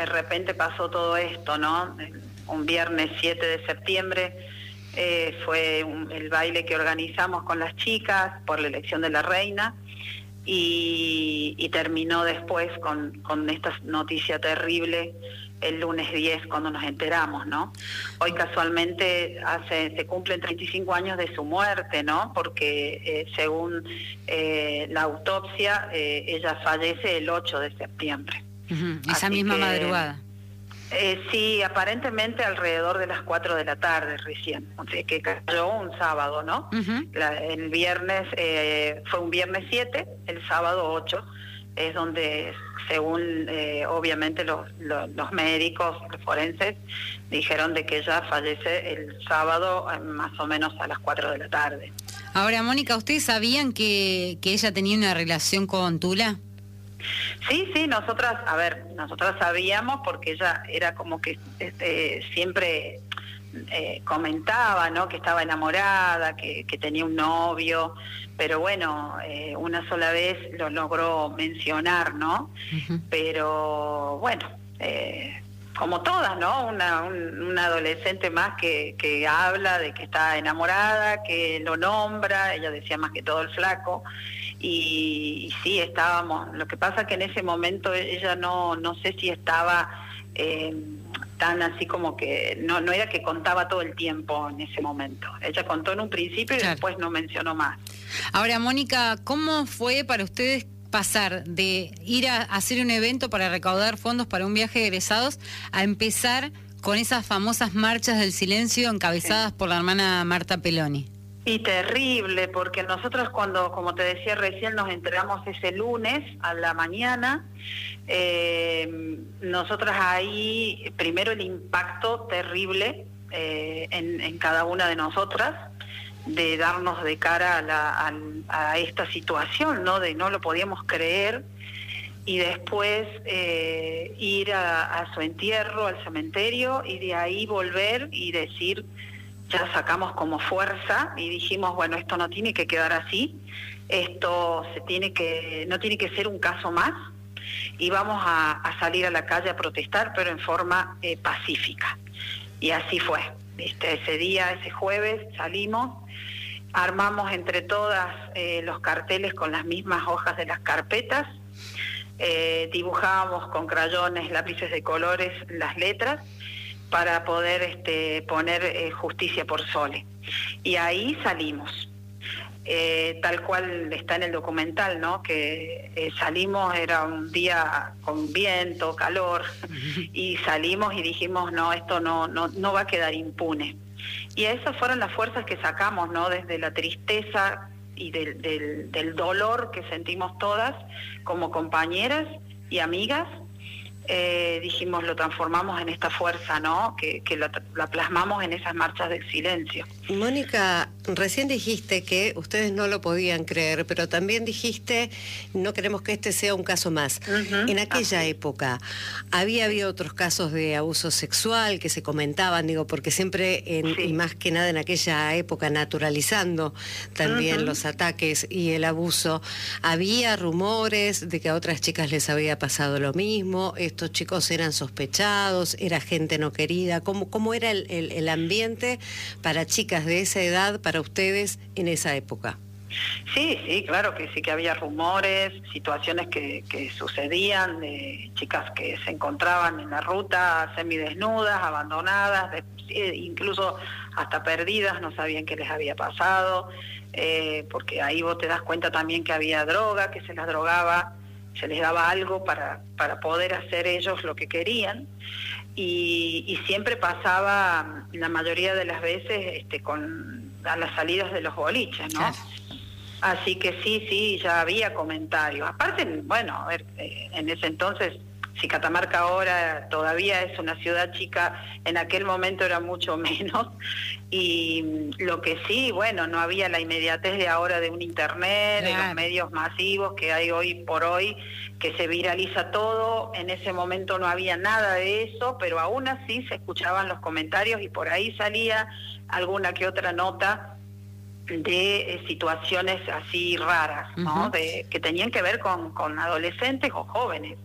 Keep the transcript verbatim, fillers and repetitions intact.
de repente pasó todo esto, ¿no? Un viernes siete de septiembre eh, fue un, el baile que organizamos con las chicas por la elección de la reina y, y terminó después con, con esta noticia terrible el lunes diez cuando nos enteramos, ¿no? Hoy casualmente hace, se cumplen treinta y cinco años de su muerte, ¿no? Porque eh, según eh, la autopsia, eh, ella fallece el ocho de septiembre. Uh-huh. Esa Así misma que, madrugada. Eh, sí, aparentemente alrededor de las cuatro de la tarde recién, o sea que cayó un sábado, ¿no? Uh-huh. La, el viernes, eh, fue un viernes siete, el sábado ocho, es donde, según eh, obviamente los, los, los médicos, los forenses, dijeron de que ella fallece el sábado más o menos a las cuatro de la tarde. Ahora, Mónica, ¿ustedes sabían que, que ella tenía una relación con Tula? Sí, sí, nosotras, a ver, nosotras sabíamos porque ella era como que este, siempre eh, comentaba, ¿no? Que estaba enamorada, que, que tenía un novio, pero bueno, eh, una sola vez lo logró mencionar, ¿no? Uh-huh. Pero bueno, eh, como todas, ¿no? Una, un, una adolescente más que, que habla de que está enamorada, que lo nombra, ella decía más que todo el flaco. Y, y sí, estábamos, lo que pasa que en ese momento ella no no sé si estaba eh, tan así como que, no no era que contaba todo el tiempo en ese momento, ella contó en un principio y claro, después no mencionó más. Ahora, Mónica, ¿cómo fue para ustedes pasar de ir a hacer un evento para recaudar fondos para un viaje de egresados a empezar con esas famosas marchas del silencio encabezadas sí. por la hermana Marta Peloni? Y terrible, porque nosotros cuando, como te decía recién, nos enteramos ese lunes a la mañana, eh, nosotras ahí, primero el impacto terrible eh, en, en cada una de nosotras, de darnos de cara a, la, a, a esta situación, ¿no? De no lo podíamos creer, y después eh, ir a, a su entierro, al cementerio, y de ahí volver y decir... Ya sacamos como fuerza y dijimos, bueno, esto no tiene que quedar así, esto se tiene que, no tiene que ser un caso más, y vamos a, a salir a la calle a protestar, pero en forma eh, pacífica. Y así fue, ¿viste? Ese día, ese jueves, salimos, armamos entre todas eh, los carteles con las mismas hojas de las carpetas, eh, dibujábamos con crayones, lápices de colores las letras, para poder este, poner eh, justicia por Sole. Y ahí salimos, eh, tal cual está en el documental, ¿no? Que eh, salimos, era un día con viento, calor, y salimos y dijimos, no, esto no, no, no va a quedar impune. Y esas fueron las fuerzas que sacamos, ¿no? Desde la tristeza y del, del, del dolor que sentimos todas como compañeras y amigas. Eh, dijimos, lo transformamos en esta fuerza, ¿no? Que, que la, la plasmamos en esas marchas del silencio. Mónica, recién dijiste que ustedes no lo podían creer, pero también dijiste, no queremos que este sea un caso más. Uh-huh. En aquella Así. época, ¿había habido otros casos de abuso sexual que se comentaban? Digo, porque siempre, en, sí. y más que nada en aquella época, naturalizando también uh-huh. los ataques y el abuso, ¿había rumores de que a otras chicas les había pasado lo mismo? ¿Estos chicos eran sospechados? ¿Era gente no querida? ¿Cómo, cómo era el, el, el ambiente para chicas de esa edad, para ustedes en esa época? Sí, sí, claro que sí, que había rumores, situaciones que, que sucedían, de chicas que se encontraban en la ruta semidesnudas, abandonadas, de, incluso hasta perdidas, no sabían qué les había pasado, eh, porque ahí vos te das cuenta también que había droga, que se las drogaba, se les daba algo para, para poder hacer ellos lo que querían, y, y siempre pasaba, la mayoría de las veces, este, con a las salidas de los boliches, ¿no? Claro. Así que sí, sí, ya había comentarios. Aparte, bueno, a ver, eh, en ese entonces, si Catamarca ahora todavía es una ciudad chica, en aquel momento era mucho menos, y lo que sí, bueno, no había la inmediatez de ahora de un internet, claro. de los medios masivos que hay hoy por hoy, que se viraliza todo. En ese momento no había nada de eso, pero aún así se escuchaban los comentarios y por ahí salía alguna que otra nota de eh, situaciones así raras, ¿no? Uh-huh. De, que tenían que ver con, con adolescentes o jóvenes.